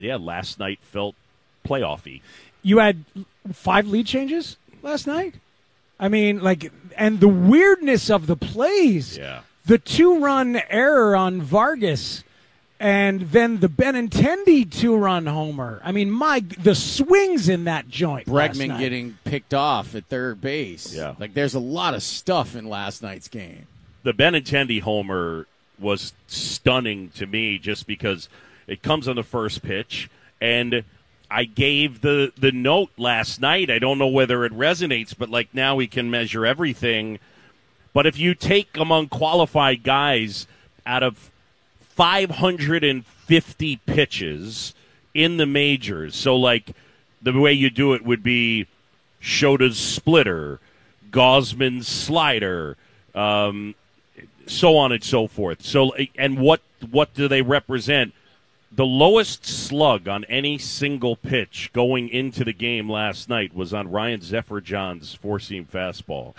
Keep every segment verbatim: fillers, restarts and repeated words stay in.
yeah, last night felt playoffy. You had five lead changes last night? I mean, like, and the weirdness of the plays. Yeah. The two-run error on Vargas, and then the Benintendi two-run homer. I mean, my the swings in that joint. Bregman getting picked off at third base. Yeah. Like, there's a lot of stuff in last night's game. The Benintendi homer was stunning to me just because it comes on the first pitch, and I gave the, the note last night. I don't know whether it resonates, but, like, now we can measure everything. But if you take among qualified guys out of five hundred fifty pitches in the majors, so like the way you do it would be Shota's splitter, Gosman's slider, um, so on and so forth. So, and what what do they represent? The lowest slug on any single pitch going into the game last night was on Ryan Zephyr-John's four-seam fastball.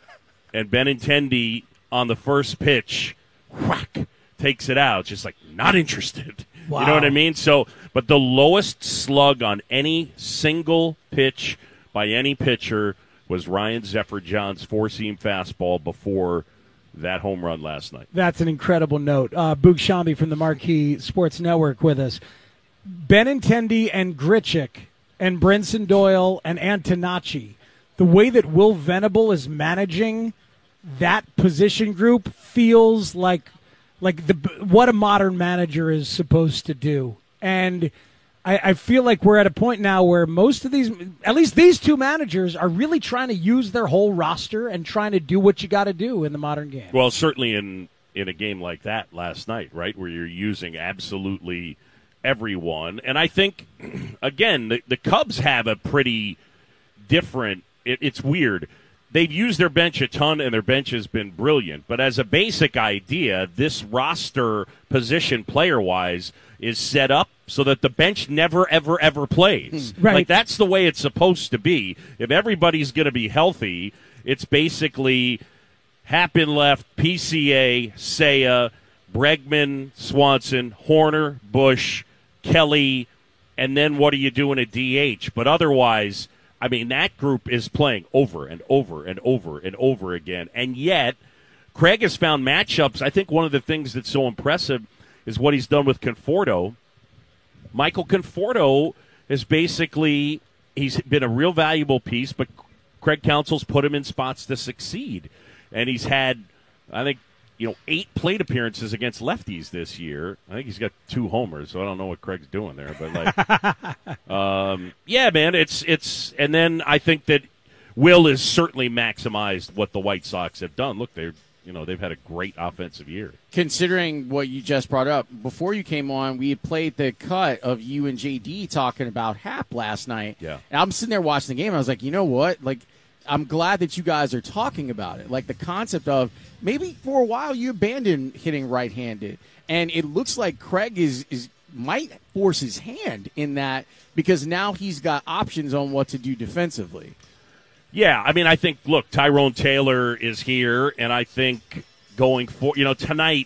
And Benintendi on the first pitch, whack, takes it out. Just like, not interested. Wow. You know what I mean? So, but the lowest slug on any single pitch by any pitcher was Ryan Zephyr-John's four-seam fastball before that home run last night. That's an incredible note. Uh, Boog Shambi from the Marquee Sports Network with us. Benintendi and Grichuk and Brinson Doyle and Antonacci, the way that Will Venable is managing that position group feels like like the what a modern manager is supposed to do. And I, I feel like we're at a point now where most of these, at least these two managers, are really trying to use their whole roster and trying to do what you got to do in the modern game. Well, certainly in, in a game like that last night, right, where you're using absolutely everyone. And I think, again, the, the Cubs have a pretty different it, – it's weird. They've used their bench a ton, and their bench has been brilliant. But as a basic idea, this roster position player-wise is set up so that the bench never, ever, ever plays. Right. Like, that's the way it's supposed to be. If everybody's going to be healthy, it's basically Happen left, P C A, Seiya, Bregman, Swanson, Horner, Bush, Kelly, and then what do you do in a D H? But otherwise, I mean, that group is playing over and over and over and over again. And yet, Craig has found matchups. I think one of the things that's so impressive is what he's done with Conforto. Michael Conforto has basically, he's been a real valuable piece, but Craig Counsell's put him in spots to succeed. And he's had, I think, you know, eight plate appearances against lefties this year. I think he's got two homers, so I don't know what Craig's doing there. But, like, um, yeah, man, it's, it's, and then I think that Will has certainly maximized what the White Sox have done. Look, they're, you know, they've had a great offensive year. Considering what you just brought up, before you came on, we had played the cut of you and J D talking about Happ last night. Yeah. And I'm sitting there watching the game, and I was like, you know what? Like, I'm glad that you guys are talking about it. Like, the concept of maybe for a while you abandoned hitting right-handed. And it looks like Craig is, is might force his hand in that because now he's got options on what to do defensively. Yeah, I mean, I think, look, Tyrone Taylor is here, and I think going for, you know, tonight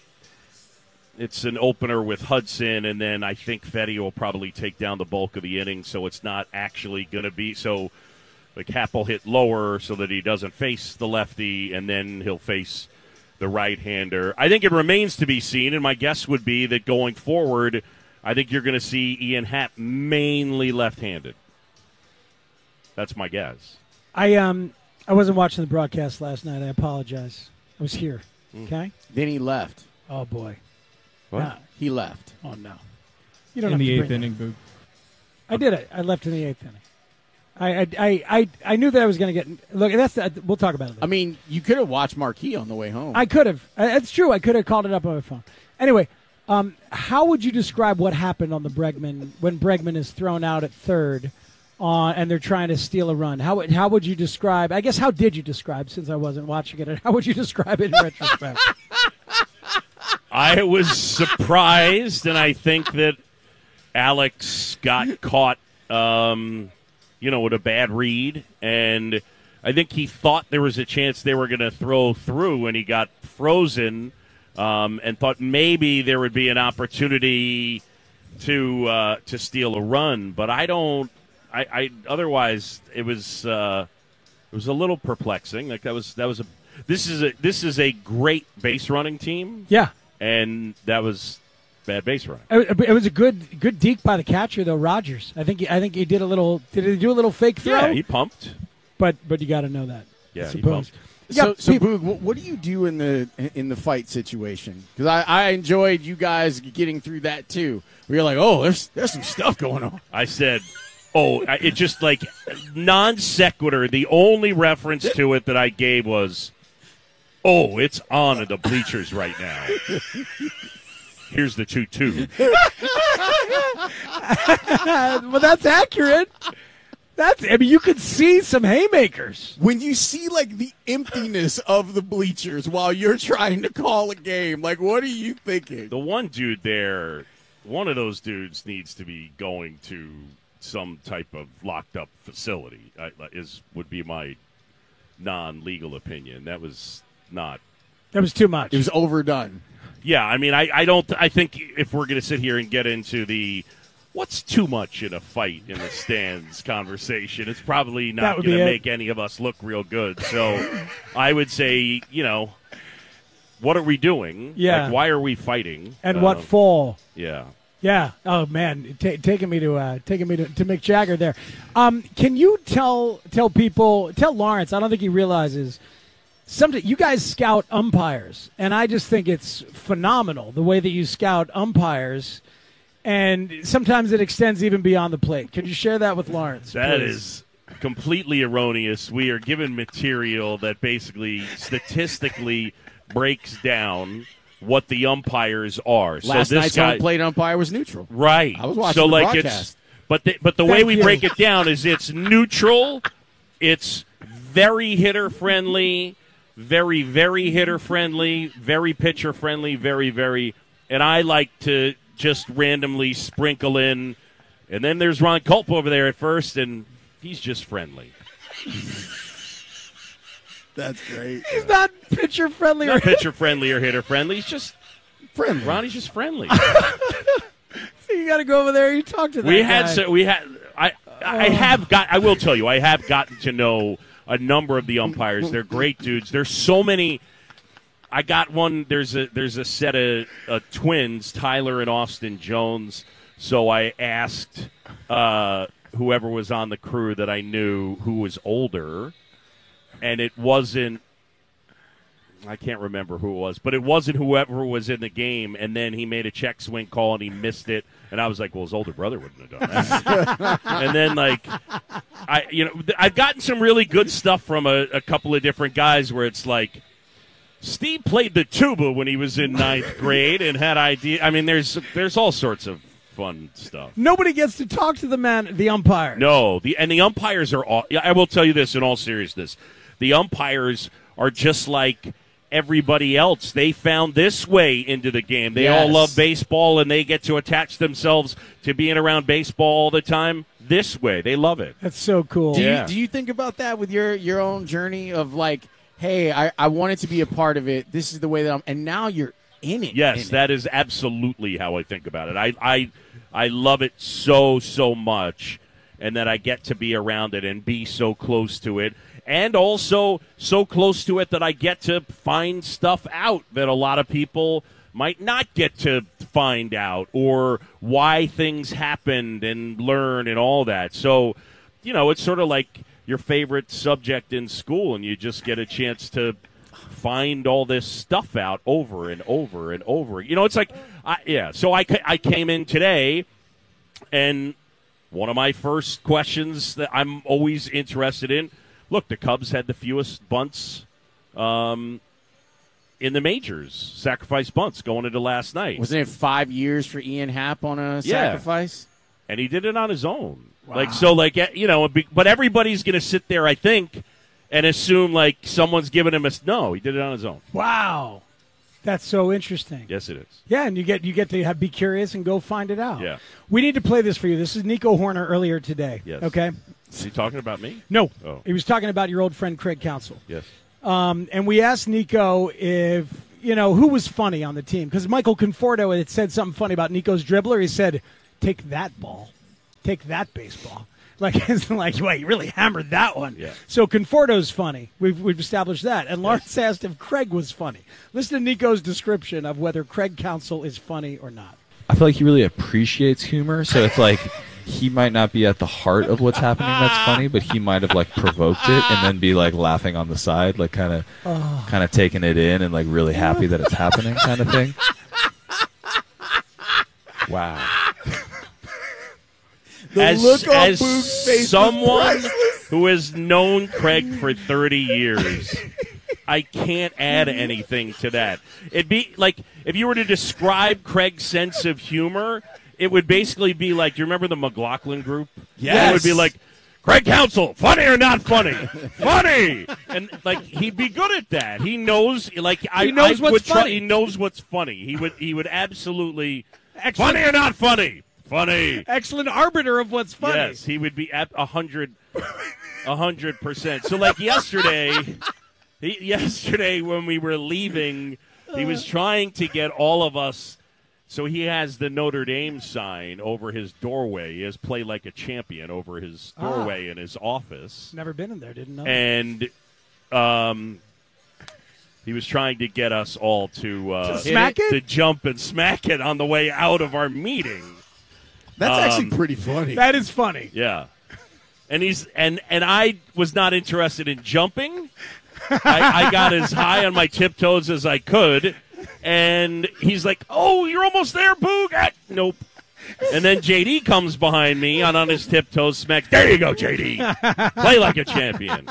it's an opener with Hudson, and then I think Fetty will probably take down the bulk of the inning, so it's not actually going to be so. Like, Happ will hit lower so that he doesn't face the lefty, and then he'll face the right-hander. I think it remains to be seen, and my guess would be that going forward, I think you're going to see Ian Happ mainly left-handed. That's my guess. I um I wasn't watching the broadcast last night. I apologize. I was here. Okay. Then he left. Oh boy. What? No. He left. Oh no. You don't in have the to eighth bring inning, Boog. that. I did it. I left in the eighth inning. I I I I, I knew that I was going to get. Look, that's the, we'll talk about it later. I mean, you could have watched Marquee on the way home. I could have. It's true. I could have called it up on my phone. Anyway, um, how would you describe what happened on the Bregman when Bregman is thrown out at third, uh, and they're trying to steal a run? How would how would you describe? I guess how did you describe? Since I wasn't watching it, how would you describe it in retrospect? I was surprised, and I think that Alex got caught, um, you know, with a bad read, and I think he thought there was a chance they were going to throw through, and he got frozen, um, and thought maybe there would be an opportunity to uh, to steal a run, but I don't. I, I otherwise it was uh, it was a little perplexing. Like that was that was a this is a this is a great base running team. Yeah, and that was bad base running. It, it was a good good deke by the catcher though, Rogers. I think he, I think he did a little. Did he do a little fake throw? Yeah, he pumped. But but you got to know that. Yeah, I he suppose. pumped. So, Yeah, so people- Boog, what, what do you do in the in the fight situation? Because I, I enjoyed you guys getting through that too. Where you're like, oh, there's there's some stuff going on. I said, oh, I- it just like non sequitur. The only reference to it that I gave was, oh, it's on at the bleachers right now. Here's the two two. well, that's accurate. That's. I mean, you could see some haymakers. When you see like the emptiness of the bleachers while you're trying to call a game, like what are you thinking? The one dude there, one of those dudes needs to be going to some type of locked up facility. I, is would be my non-legal opinion. That was not. That was too much. It was overdone. Yeah, I mean, I, I don't. I think if we're going to sit here and get into the what's too much in a fight in the stands conversation, it's probably That not would going be to it. make any of us look real good. So I would say, you know, what are we doing? Yeah. Like, why are we fighting? and what Um, fall? Yeah. Yeah. Oh man, Ta taking me to uh, taking me to, to Mick Jagger there. Um, can you tell tell people tell Lawrence? I don't think he realizes. Something you guys scout umpires, and I just think it's phenomenal the way that you scout umpires, and sometimes it extends even beyond the plate. Can you share that with Lawrence? That please? is completely erroneous. We are given material that basically statistically breaks down what the umpires are. Last so this night's guy, home plate umpire was neutral. right? I was watching so the like broadcast. it's, but the, but the way Thank we you. break it down is it's neutral, it's very hitter friendly, very very hitter friendly, very pitcher friendly, very very, and I like to just randomly sprinkle in, and then there's Ron Culp over there at first, and he's just friendly. That's great. He's not pitcher friendly. Not Or pitcher friendly or hitter friendly. He's just Friendly. Ronnie's just friendly. you got to go over there. You talk to that we guy. had so we had I I have got I will tell you I have gotten to know a number of the umpires. They're great dudes. There's so many. I got one. There's a there's a set of uh, twins, Tyler and Austin Jones. So I asked uh, whoever was on the crew that I knew who was older, and it wasn't. I can't remember who it was, but it wasn't whoever was in the game. And then he made a check swing call and he missed it. And I was like, well, his older brother wouldn't have done that. And then, like, I, you know, th- I've gotten some really good stuff from a, a couple of different guys where it's like, Steve played the tuba when he was in ninth grade and had idea. I mean, there's there's all sorts of fun stuff. Nobody gets to talk to the man, the umpire. No, the and the umpires are all. I will tell you this in all seriousness: the umpires are just like everybody else. They found this way into the game. They Yes. all love baseball, and they get to attach themselves to being around baseball all the time this way. They love it. That's so cool. Do Yeah. you do you think about that with your your own journey of like, hey, I, I wanted to be a part of it. This is the way that I'm, and now you're in it. Yes, in that is absolutely how I think about it. I, I, I love it so, so much, and that I get to be around it and be so close to it, and also so close to it that I get to find stuff out that a lot of people might not get to find out, or why things happened and learn and all that. So, you know, it's sort of like your favorite subject in school, and you just get a chance to find all this stuff out over and over and over. You know, it's like, I, yeah. So I, ca- I came in today, and one of my first questions that I'm always interested in, look, the Cubs had the fewest bunts um, in the majors, sacrifice bunts going into last night. Wasn't it five years for Ian Happ on a Yeah. sacrifice? And he did it on his own. Like, so, like, you know, be- but everybody's going to sit there, I think, and assume, like, someone's giving him a, no, he did it on his own. Wow. That's so interesting. Yes, it is. Yeah, and you get you get to have, be curious and go find it out. Yeah. We need to play this for you. This is Nico Horner earlier today. Yes. Okay. Is he talking about me? No. Oh. He was talking about your old friend Craig Counsell. Yes. Um, and we asked Nico if, you know, who was funny on the team. Because Michael Conforto had said something funny about Nico's dribbler. He said, take that ball, take that baseball. Like, it's like, well, you really hammered that one. Yeah. So Conforto's funny. We've we've established that. And Lawrence asked if Craig was funny. Listen to Nico's description of whether Craig Counsell is funny or not. I feel like he really appreciates humor, so it's like he might not be at the heart of what's happening that's funny, but he might have like provoked it and then be like laughing on the side, like kind of Oh. kind of taking it in and like really happy that it's happening kind of thing. Wow. The as look on as Boog's face was someone priceless. who has known Craig for thirty years, I can't add anything to that. It'd be like if you were to describe Craig's sense of humor, it would basically be like, do you remember the McLaughlin group? Yes. It would be like, Craig Counsell, funny or not funny? Funny! And, like, he'd be good at that. He knows, like, I, He knows I what's would try- funny. he knows what's funny. He would, he would absolutely, Excellent. funny or not funny? Funny. Excellent arbiter of what's funny. Yes, he would be at a hundred, a hundred percent. So, like yesterday, he, yesterday when we were leaving, he was trying to get all of us. So he has the Notre Dame sign over his doorway. He has "Play Like a Champion" over his doorway Ah. in his office, Never been in there, didn't know. and um, he was trying to get us all to uh, To smack it? to jump and smack it on the way out of our meeting. That's Um, actually pretty funny. That is funny. Yeah, and he's and and I was not interested in jumping. I, I got as high on my tiptoes as I could, and he's like, "Oh, you're almost there, Boog." Ah, nope. And then J D comes behind me on on his tiptoes, smacks. There you go, J D. Play like a champion.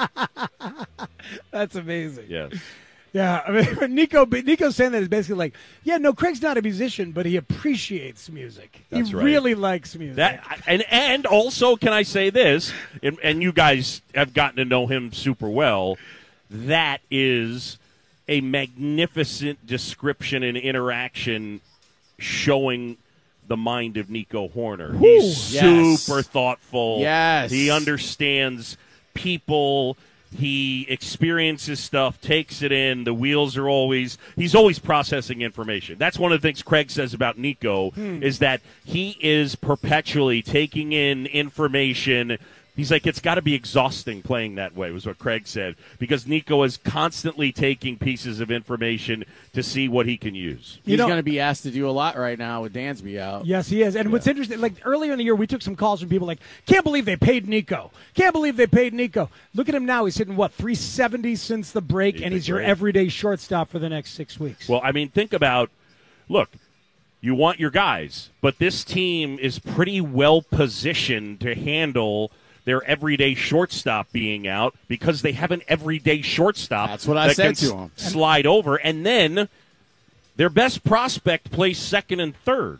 That's amazing. Yes. Yeah, I mean, Nico. Nico's saying that is basically like, yeah, no, Craig's not a musician, but he appreciates music. That's he right. really likes music. That and and also, can I say this? And, and you guys have gotten to know him super well. That is a magnificent description and interaction showing the mind of Nico Horner. He's Yes. super thoughtful. Yes. He understands people. He experiences stuff, takes it in. The wheels are always, he's always processing information. That's one of the things Craig says about Nico is that he is perpetually taking in information. He's like, it's got to be exhausting playing that way, was what Craig said, because Nico is constantly taking pieces of information to see what he can use. He's know- going to be asked to do a lot right now with Dansby out. Yes, he is. And what's interesting, like earlier in the year, we took some calls from people like, can't believe they paid Nico. Can't believe they paid Nico. Look at him now. He's hitting, what, three seventy since the break, He's and been he's your great. everyday shortstop for the next six weeks. Well, I mean, think about, look, you want your guys, but this team is pretty well positioned to handle their everyday shortstop being out because they have an everyday shortstop. That's what I that said can to him. s- Slide over, and then their best prospect plays second and third.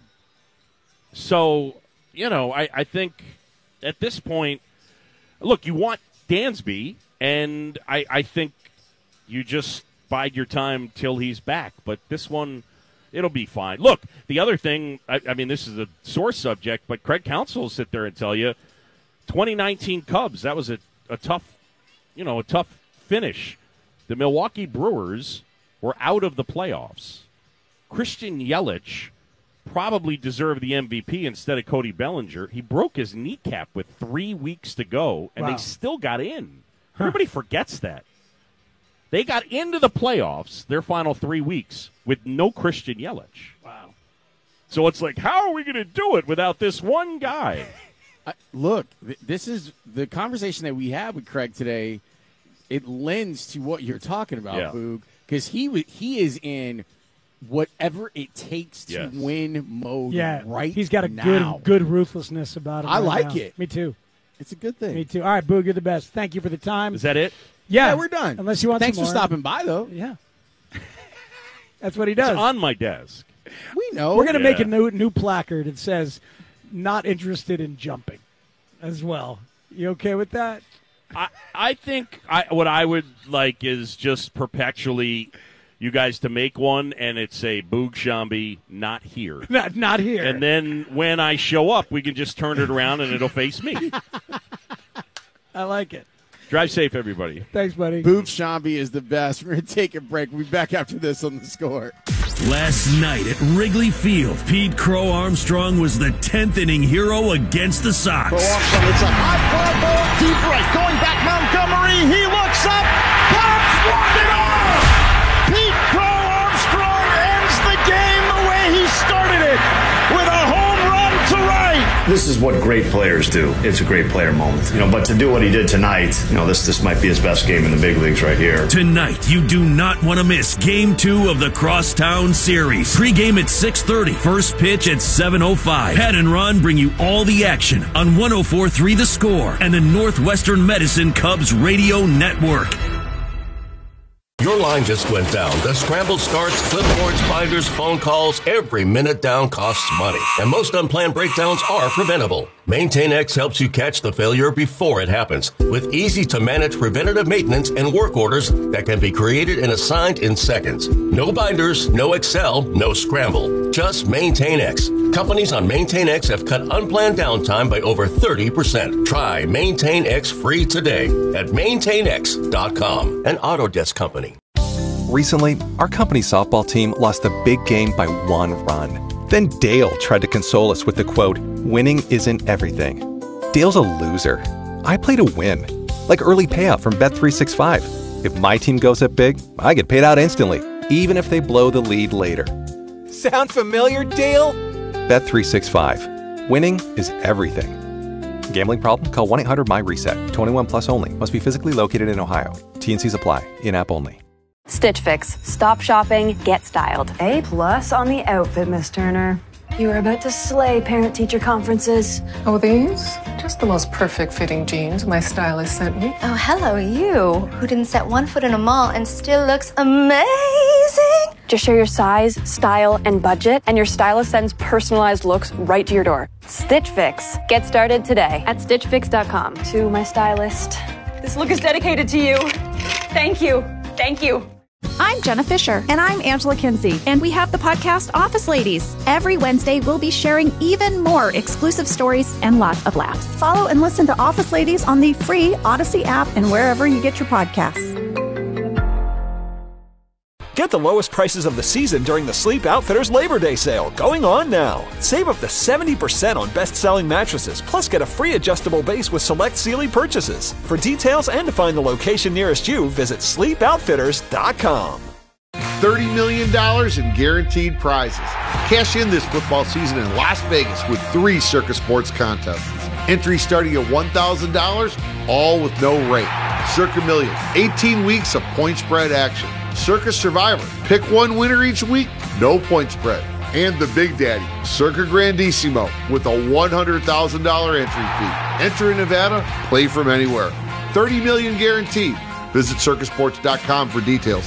So, you know, I, I think at this point, look, you want Dansby, and I, I think you just bide your time till he's back. But this one, it'll be fine. Look, the other thing, I, I mean, this is a sore subject, but Craig Counsell will sit there and tell you, twenty nineteen Cubs, that was a, a tough, you know, a tough finish. The Milwaukee Brewers were out of the playoffs. Christian Yelich probably deserved the M V P instead of Cody Bellinger. He broke his kneecap with three weeks to go, and Wow. they still got in. Everybody forgets that. They got into the playoffs, their final three weeks, with no Christian Yelich. Wow. So it's like, how are we going to do it without this one guy? I, look, th- this is the conversation that we had with Craig today. It lends to what you're talking about, Yeah. Boog, because he w- he is in whatever it takes to Yes. win mode Yeah, right he's got a now. good good ruthlessness about him. I right like now. it. Me too. It's a good thing. Me too. All right, Boog, you're the best. Thank you for the time. Is that it? yeah, Yeah, we're done. Unless you want Thanks some for more. stopping by, though. Yeah. That's what he It's does. on my desk. We know. We're going to make a Yeah. new new placard that says "Not interested in jumping" as well. You okay with that? I, I think I, what I would like is just perpetually you guys to make one, and it's a Boog Shambi not here. Not not here. And then when I show up, we can just turn it around and it'll face me. I like it. Drive safe, everybody. Thanks, buddy. Boog Shambi is the best. We're going to take a break. We'll be back after this on The Score. Last night at Wrigley Field, Pete Crow Armstrong was the tenth inning hero against the Sox. Crow Armstrong, it's a high fly ball, deep right, going back Montgomery, he looks up, pops, walk it off! Pete Crow Armstrong ends the game the way he started it, with a home run to right. This is what great players do. It's a great player moment. You know, but to do what he did tonight, you know, this this might be his best game in the big leagues right here. Tonight, you do not want to miss Game two of the Crosstown Series. Pre-game at six thirty, first pitch at seven oh five. Pat and Ron bring you all the action on one oh four point three The Score and the Northwestern Medicine Cubs Radio Network. Your line just went down. The scramble starts, clipboards, binders, phone calls. Every minute down costs money. And most unplanned breakdowns are preventable. MaintainX helps you catch the failure before it happens with easy-to-manage preventative maintenance and work orders that can be created and assigned in seconds. No binders, no Excel, no scramble. Just MaintainX. Companies on MaintainX have cut unplanned downtime by over thirty percent. Try MaintainX free today at maintain x dot com, an Autodesk company. Recently, our company's softball team lost a big game by one run. Then Dale tried to console us with the quote, "Winning isn't everything." Dale's a loser. I play to win. Like early payout from Bet three sixty-five. If my team goes up big, I get paid out instantly, even if they blow the lead later. Sound familiar, Dale? Bet three sixty-five. Winning is everything. Gambling problem? Call one eight hundred my reset. twenty-one plus only. Must be physically located in Ohio. T and C's apply. In-app only. Stitch Fix. Stop shopping, get styled. A plus on the outfit, Miss Turner. You are about to slay parent-teacher conferences. Oh, these? Just the most perfect fitting jeans my stylist sent me. Oh, hello, you, who didn't set one foot in a mall and still looks amazing. Just share your size, style, and budget, and your stylist sends personalized looks right to your door. Stitch Fix. Get started today at stitch fix dot com. To my stylist, this look is dedicated to you. Thank you. Thank you. I'm Jenna Fisher. And I'm Angela Kinsey. And we have the podcast Office Ladies. Every Wednesday, we'll be sharing even more exclusive stories and lots of laughs. Follow and listen to Office Ladies on the free Odyssey app and wherever you get your podcasts. Get the lowest prices of the season during the Sleep Outfitters Labor Day sale, going on now. Save up to seventy percent on best-selling mattresses, plus get a free adjustable base with select Sealy purchases. For details and to find the location nearest you, visit sleep outfitters dot com. thirty million dollars in guaranteed prizes. Cash in this football season in Las Vegas with three Circa Sports contests. Entry starting at one thousand dollars, all with no rate. Circa Million, eighteen weeks of point spread action. Circa Survivor, pick one winner each week, no point spread. And the Big Daddy, Circa Grandissimo, with a one hundred thousand dollars entry fee. Enter in Nevada, play from anywhere. thirty million dollars guaranteed. Visit circa sports dot com for details.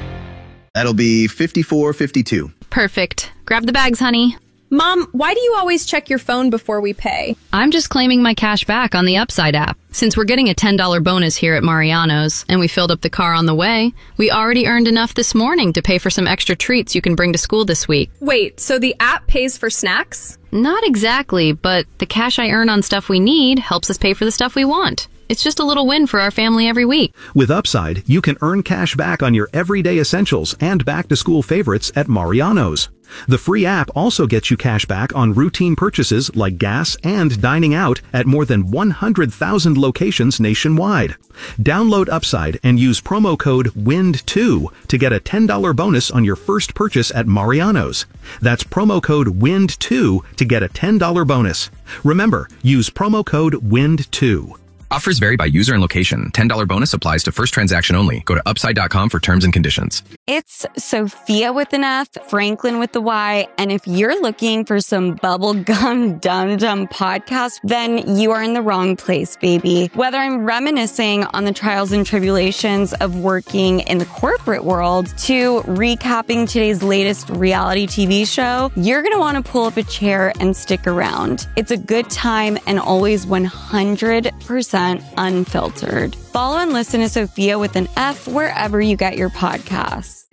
That'll be fifty-four fifty-two. Perfect. Grab the bags, honey. Mom, why do you always check your phone before we pay? I'm just claiming my cash back on the Upside app. Since we're getting a ten dollars bonus here at Mariano's, and we filled up the car on the way, we already earned enough this morning to pay for some extra treats you can bring to school this week. Wait, so the app pays for snacks? Not exactly, but the cash I earn on stuff we need helps us pay for the stuff we want. It's just a little win for our family every week. With Upside, you can earn cash back on your everyday essentials and back-to-school favorites at Mariano's. The free app also gets you cash back on routine purchases like gas and dining out at more than one hundred thousand locations nationwide. Download Upside and use promo code W I N D two to get a ten dollars bonus on your first purchase at Mariano's. That's promo code W I N D two to get a ten dollars bonus. Remember, use promo code W I N D two. Offers vary by user and location. ten dollars bonus applies to first transaction only. Go to upside dot com for terms and conditions. It's Sophia with an F, Franklin with the Y, and if you're looking for some bubblegum dum-dum podcast, then you are in the wrong place, baby. Whether I'm reminiscing on the trials and tribulations of working in the corporate world to recapping today's latest reality T V show, you're going to want to pull up a chair and stick around. It's a good time and always one hundred percent unfiltered. Follow and listen to Sophia with an F wherever you get your podcasts.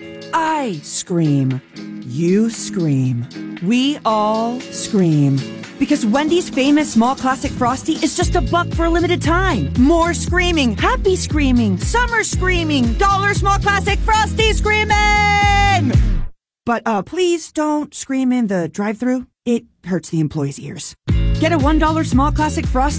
I scream. You scream. We all scream. Because Wendy's famous small classic Frosty is just a buck for a limited time. More screaming, happy screaming, summer screaming, dollar small classic Frosty screaming! But uh, please don't scream in the drive-thru. It hurts the employees' ears. Get a one dollar small classic Frosty